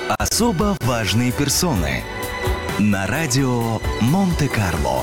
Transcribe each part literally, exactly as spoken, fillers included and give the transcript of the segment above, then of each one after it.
Особо важные персоны на радио Монте-Карло.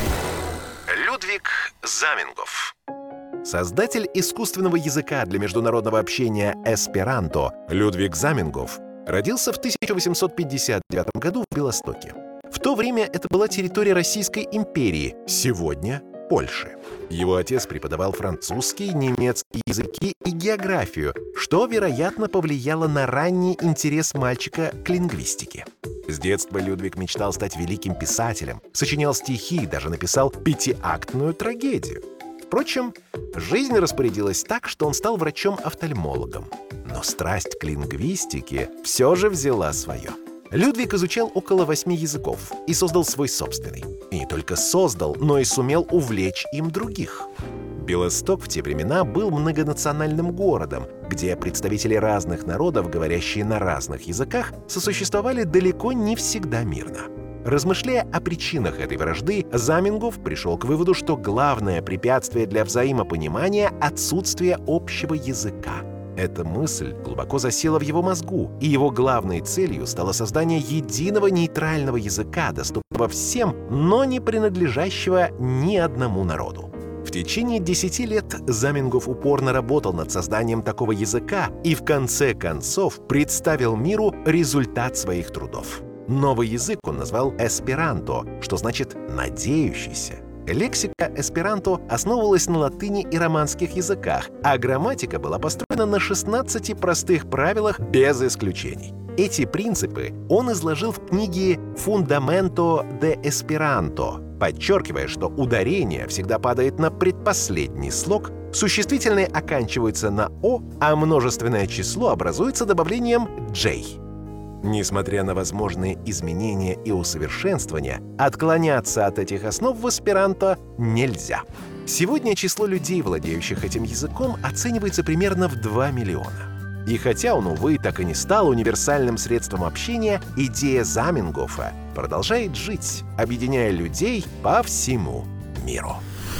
Людвиг Замингов. Создатель искусственного языка для международного общения эсперанто Людвиг Замингов родился в тысяча восемьсот пятьдесят девятом году в Белостоке. В то время это была территория Российской империи, сегодня Польши. Его отец преподавал французский, немецкий языки и географию, что, вероятно, повлияло на ранний интерес мальчика к лингвистике. С детства Людвиг мечтал стать великим писателем, сочинял стихи и даже написал пятиактную трагедию. Впрочем, жизнь распорядилась так, что он стал врачом-офтальмологом. Но страсть к лингвистике все же взяла свое. Людвиг изучал около восьми языков и создал свой собственный. И не только создал, но и сумел увлечь им других. Белосток в те времена был многонациональным городом, где представители разных народов, говорящие на разных языках, сосуществовали далеко не всегда мирно. Размышляя о причинах этой вражды, Замингов пришел к выводу, что главное препятствие для взаимопонимания – отсутствие общего языка. Эта мысль глубоко засела в его мозгу, и его главной целью стало создание единого нейтрального языка, доступного всем, но не принадлежащего ни одному народу. В течение десяти лет Замингов упорно работал над созданием такого языка и в конце концов представил миру результат своих трудов. Новый язык он назвал эсперанто, что значит «надеющийся». Лексика эсперанто основывалась на латыни и романских языках, а грамматика была построена на шестнадцати простых правилах без исключений. Эти принципы он изложил в книге «Fundamento de Esperanto», подчеркивая, что ударение всегда падает на предпоследний слог, существительные оканчиваются на «о», а множественное число образуется добавлением «j». Несмотря на возможные изменения и усовершенствования, отклоняться от этих основ в эсперанто нельзя. Сегодня число людей, владеющих этим языком, оценивается примерно в два миллиона. И хотя он, увы, так и не стал универсальным средством общения, идея Замингофа продолжает жить, объединяя людей по всему миру.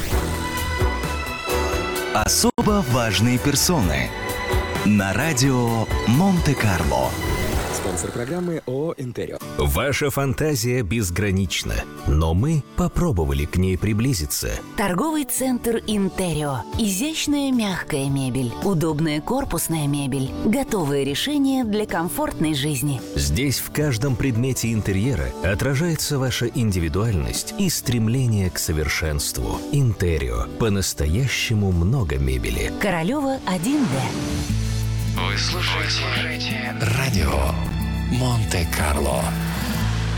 Особо важные персоны на радио Монте-Карло. Спонсор программы ООО «Интерио». Ваша фантазия безгранична, но мы попробовали к ней приблизиться. Торговый центр «Интерио». Изящная мягкая мебель, удобная корпусная мебель, готовые решения для комфортной жизни. Здесь в каждом предмете интерьера отражается ваша индивидуальность и стремление к совершенству. «Интерио». По-настоящему много мебели. Королева, один Д. Вы слушаете радио Монте-Карло.